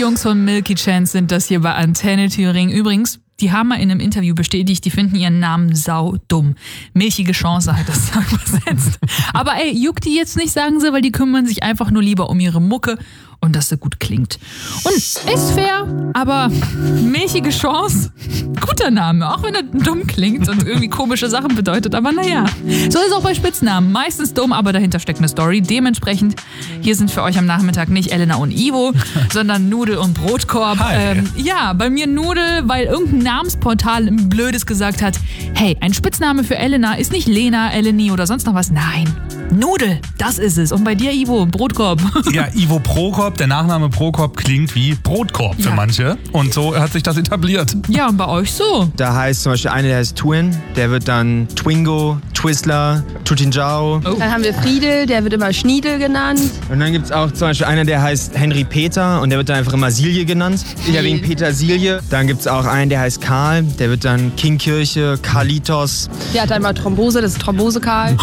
Jungs von Milky Chance sind das hier bei Antenne Thüringen. Übrigens, die haben mal in einem Interview bestätigt, die finden ihren Namen saudumm. Milchige Chance hat das übersetzt. Aber ey, juckt die jetzt nicht, sagen sie, weil die kümmern sich einfach nur lieber um ihre Mucke und dass sie gut klingt. Und ist fair, aber milchige Chance, guter Name, auch wenn er dumm klingt und irgendwie komische Sachen bedeutet, aber naja. So ist auch bei Spitznamen, meistens dumm, aber dahinter steckt eine Story. Dementsprechend, hier sind für euch am Nachmittag nicht Elena und Ivo, sondern Nudel und Brotkorb. Ja, bei mir Nudel, weil irgendein Namensportal ein Blödes gesagt hat, hey, ein Spitzname für Elena ist nicht Lena, Eleni oder sonst noch was. Nein, Nudel, das ist es. Und bei dir, Ivo, Brotkorb. Ja, Ivo Prokop, der Nachname Prokop klingt wie Brotkorb für manche. Und so hat sich das etabliert. Ja, und bei euch so? Da heißt zum Beispiel einer, der heißt Twin, der wird dann Twingo, Twizzler, Tutinjau. Dann haben wir Friedel, der wird immer Schniedel genannt. Und dann gibt es auch zum Beispiel einer, der heißt Henry Peter und der wird dann einfach immer Silje genannt. Ich habe ihn Petersilie. Dann gibt es auch einen, der heißt Karl, der wird dann Kingkirche, Carlitos. Der hat einmal Thrombose, das ist Thrombose-Karl.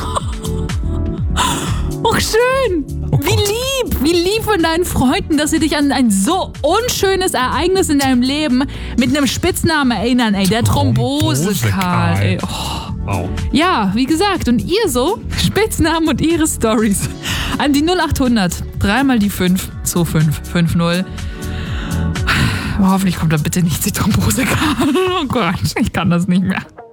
Oh, schön! Wie lieb von deinen Freunden, dass sie dich an ein so unschönes Ereignis in deinem Leben mit einem Spitznamen erinnern, ey. Der Thrombose-Karl, ey. Oh. Wow. Ja, wie gesagt, und ihr so? Spitznamen und ihre Stories. An die 0800 3 mal die 5 2550. Hoffentlich kommt da bitte nicht die Thrombose-Karl. Oh Gott, ich kann das nicht mehr.